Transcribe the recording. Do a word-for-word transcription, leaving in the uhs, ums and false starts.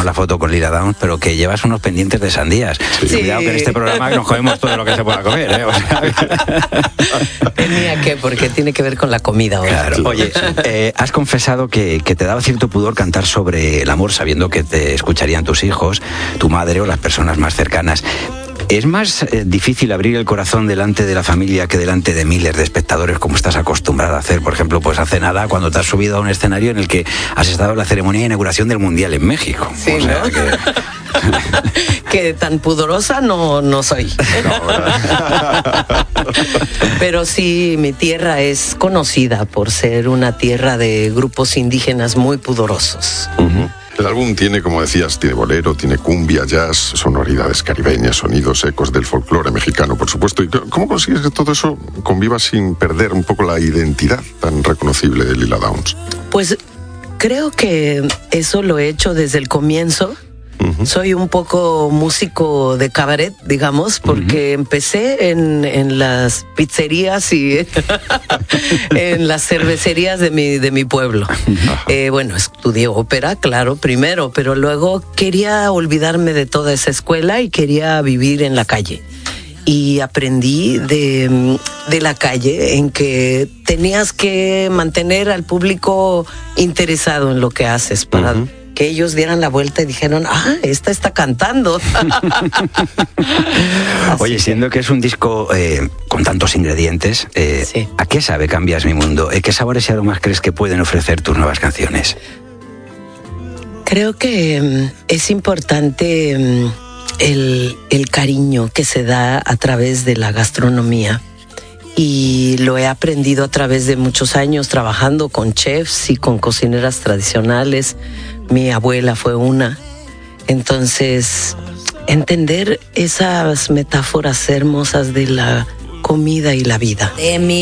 la foto con Lila Downs, pero que llevas unos pendientes de sandías. Sí. Cuidado que en este programa nos comemos todo lo que se pueda comer, ¿eh? O sea, tenía que, porque tiene que ver con la comida ahora. Claro. Oye, eh, has confesado que, que te daba cierto pudor cantar sobre el amor, sabiendo que te escucharían tus hijos, tu madre o las personas más cercanas. ¿Es más eh, difícil abrir el corazón delante de la familia que delante de miles de espectadores, como estás acostumbrada a hacer? Por ejemplo, pues hace nada, cuando te has subido a un escenario en el que has estado en la ceremonia de inauguración del Mundial en México. Sí, o sea, ¿no? que... que tan pudorosa no, no soy. No, pero sí, mi tierra es conocida por ser una tierra de grupos indígenas muy pudorosos. Uh-huh. El álbum tiene, como decías, tiene bolero, tiene cumbia, jazz, sonoridades caribeñas, sonidos, ecos del folclore mexicano, por supuesto. ¿Y cómo consigues que todo eso conviva sin perder un poco la identidad tan reconocible de Lila Downs? Pues creo que eso lo he hecho desde el comienzo. Uh-huh. Soy un poco músico de cabaret, digamos, porque uh-huh. empecé en, en las pizzerías y en las cervecerías de mi, de mi pueblo. Uh-huh. Eh, bueno, estudié ópera, claro, primero, pero luego quería olvidarme de toda esa escuela y quería vivir en la calle. Y aprendí de, de la calle en que tenías que mantener al público interesado en lo que haces para... Uh-huh. que ellos dieran la vuelta y dijeron, ah, esta está cantando. Oye, siendo que es un disco eh, con tantos ingredientes, eh, sí. ¿a qué sabe Cambias mi mundo? ¿Qué sabores y aromas crees que pueden ofrecer tus nuevas canciones? Creo que um, es importante um, el, el cariño que se da a través de la gastronomía. Y lo he aprendido a través de muchos años trabajando con chefs y con cocineras tradicionales. Mi abuela fue una. Entonces, entender esas metáforas hermosas de la comida y la vida. De mi